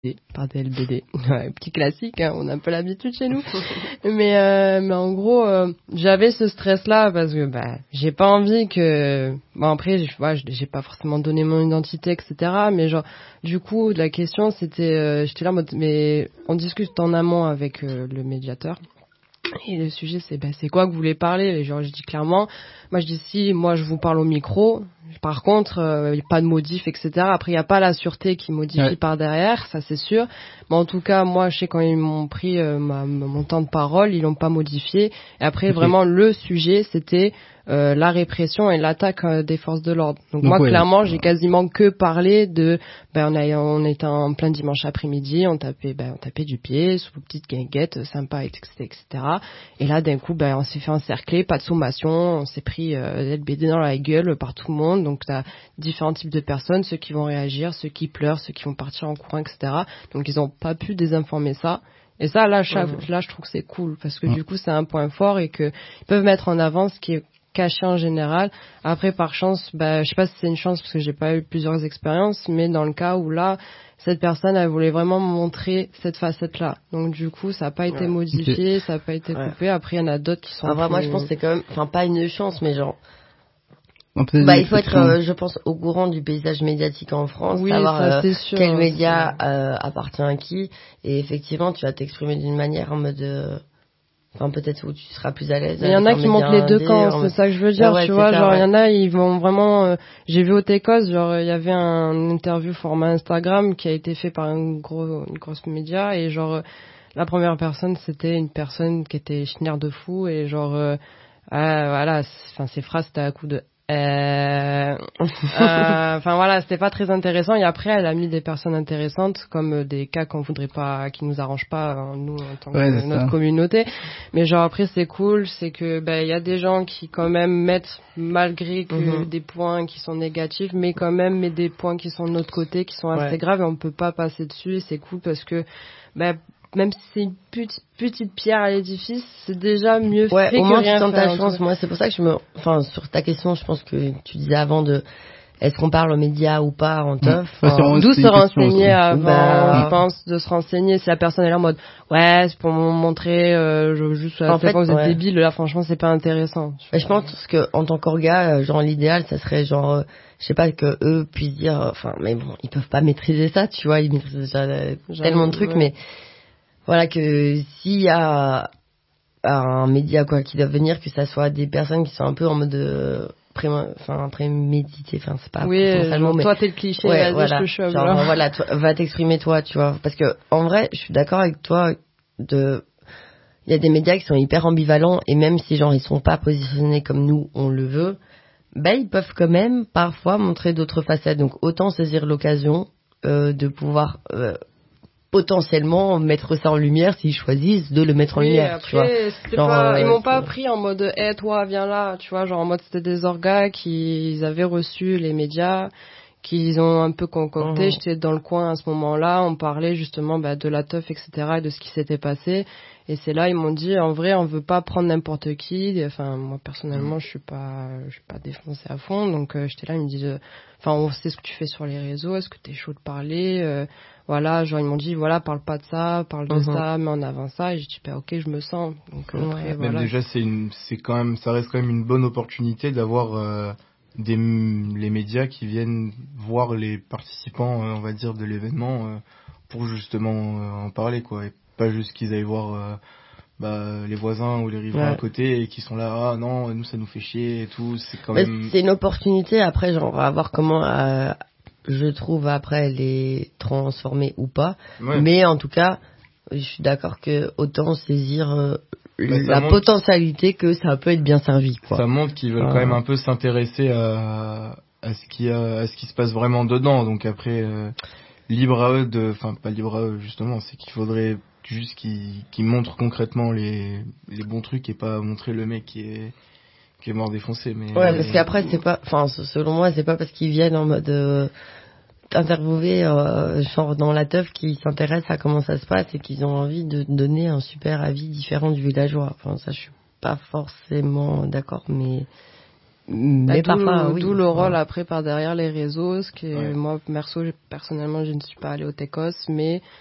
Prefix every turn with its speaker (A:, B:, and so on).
A: par des LBD. Ouais, petit classique, hein, on a un peu l'habitude chez nous. mais en gros, j'avais ce stress-là parce que j'ai pas envie que... Bon, après, j'ai pas forcément donné mon identité, etc. Mais genre, du coup, la question, c'était... j'étais là en mode... Mais on discute en amont avec le médiateur. Et le sujet, c'est quoi que vous voulez parler? Et genre, je dis clairement... Moi, je dis si, moi, je vous parle au micro... Par contre, il n'y a pas de modif, etc. Après, il n'y a pas la sûreté qui modifie par derrière, ça c'est sûr. Mais en tout cas, moi, je sais quand ils m'ont pris mon temps de parole, ils l'ont pas modifié. Et après, vraiment, le sujet, c'était la répression et l'attaque des forces de l'ordre. Donc moi, clairement, j'ai quasiment que parlé de... on était en plein dimanche après-midi, on tapait du pied sous une petite guinguette sympa, etc. Et là, d'un coup, on s'est fait encercler, pas de sommation, on s'est pris LBD dans la gueule par tout le monde. Donc, tu as différents types de personnes, ceux qui vont réagir, ceux qui pleurent, ceux qui vont partir en courant, etc. Donc, ils n'ont pas pu désinformer ça. Et ça, là, je trouve que c'est cool parce que du coup, c'est un point fort et que ils peuvent mettre en avant ce qui est caché en général. Après, par chance, je sais pas si c'est une chance parce que j'ai pas eu plusieurs expériences, mais dans le cas où là, cette personne, elle voulait vraiment montrer cette facette-là. Donc, du coup, ça n'a pas été modifié, ça n'a pas été coupé. Après, il y en a d'autres qui sont...
B: moi, je pense que c'est quand même... pas une chance, mais genre... il faut être, je pense, au courant du paysage médiatique en France, savoir quel média appartient à qui, et effectivement, tu vas t'exprimer d'une manière en mode, peut-être où tu seras plus à l'aise.
A: Il y en a qui montent les deux camps, c'est ça que je veux dire, tu vois, genre, il y en a, ils vont vraiment, j'ai vu au Técos, genre, il y avait un interview format Instagram qui a été fait par une grosse média, et genre, la première personne, c'était une personne qui était schnière de fou, et genre, ses phrases, c'était à coup de c'était pas très intéressant. Et après, elle a mis des personnes intéressantes, comme des cas qu'on voudrait pas, qui nous arrangent pas, nous, en tant que notre communauté. Mais genre, après, c'est cool, c'est que, il y a des gens qui, quand même, mettent, malgré que des points qui sont négatifs, mais quand même, mettent des points qui sont de notre côté, qui sont assez graves, et on peut pas passer dessus, et c'est cool parce que, même si c'est une petite pierre à l'édifice, c'est déjà mieux fait
B: au
A: que
B: moins
A: rien
B: tu tentes
A: faire.
B: ta chance. Moi, c'est pour ça que sur ta question, je pense que tu disais avant de, est-ce qu'on parle aux médias ou pas en teuf?
A: D'où se renseigner avant, je pense, de se renseigner si la personne est là en mode, c'est pour me montrer, juste, à cette fois vous êtes débile, là, franchement, c'est pas intéressant.
B: Je pense que, en tant qu'orga, genre, l'idéal, ça serait genre, je sais pas, que eux puissent dire, mais bon, ils peuvent pas maîtriser ça, tu vois, ils maîtrisent déjà tellement de trucs, mais voilà, que s'il y a un média qui doit venir, que ça soit des personnes qui sont un peu en mode prémédité, c'est pas
A: genre, mais toi t'es le cliché, vas-y, je te chope,
B: genre va t'exprimer toi, tu vois, parce que en vrai je suis d'accord avec toi, il y a des médias qui sont hyper ambivalents, et même si genre ils sont pas positionnés comme nous on le veut, ils peuvent quand même parfois montrer d'autres facettes. Donc autant saisir l'occasion de pouvoir potentiellement mettre ça en lumière s'ils choisissent de le mettre en lumière,
A: après,
B: tu vois.
A: Genre, ils m'ont pas pris en mode toi viens là, tu vois, genre en mode c'était des orgas qui avaient reçu les médias, qu'ils ont un peu concocté. J'étais dans le coin à ce moment-là, on parlait justement de la teuf, etc., et de ce qui s'était passé, et c'est là ils m'ont dit en vrai on veut pas prendre n'importe qui. Moi personnellement je suis pas défoncé à fond, donc j'étais là, ils me disent on sait ce que tu fais sur les réseaux, est-ce que t'es chaud de parler, voilà, genre ils m'ont dit parle pas de ça, parle de ça, mets en avant ça, et j'ai dit ok, je me sens. Donc après,
C: même déjà c'est quand même, ça reste quand même une bonne opportunité d'avoir les médias qui viennent voir les participants, on va dire, de l'événement, pour justement en parler, quoi, et pas juste qu'ils aillent voir les voisins ou les riverains à côté et qui sont là, non, nous ça nous fait chier et tout. C'est quand même,
B: c'est une opportunité. Après, genre, on va voir comment je trouve après les transformer ou pas, mais en tout cas je suis d'accord que autant saisir la potentialité que ça peut être bien servi, quoi.
C: Ça montre qu'ils veulent quand même un peu s'intéresser à ce qui se passe vraiment dedans. Donc après, libre à eux pas libre à eux justement, c'est qu'il faudrait juste qu'ils montrent concrètement les bons trucs et pas montrer le mec qui est mort défoncé. Mais
B: parce qu'après c'est pas, selon moi c'est pas parce qu'ils viennent en mode interviewer genre dans la teuf qui s'intéressent à comment ça se passe et qu'ils ont envie de donner un super avis différent du villageois. Ça je suis pas forcément d'accord, mais Mais parfois, oui.
A: D'où le rôle après par derrière les réseaux, ce qui est, moi, personnellement, je ne suis pas allée au Técos, mais